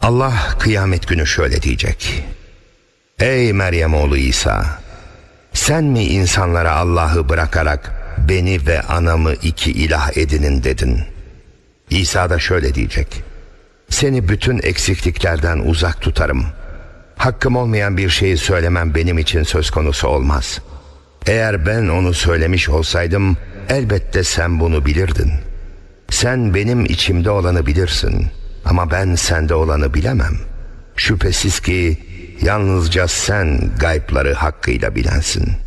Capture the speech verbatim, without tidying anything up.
Allah kıyamet günü şöyle diyecek: Ey Meryem oğlu İsa! Sen mi insanlara Allah'ı bırakarak beni ve anamı iki ilah edinin dedin? İsa da şöyle diyecek: Seni bütün eksikliklerden uzak tutarım. Hakkım olmayan bir şeyi söylemem benim için söz konusu olmaz. Eğer ben onu söylemiş olsaydım elbette sen bunu bilirdin. Sen benim içimde olanı bilirsin ama ben sende olanı bilemem. Şüphesiz ki yalnızca sen gaybları hakkıyla bilensin.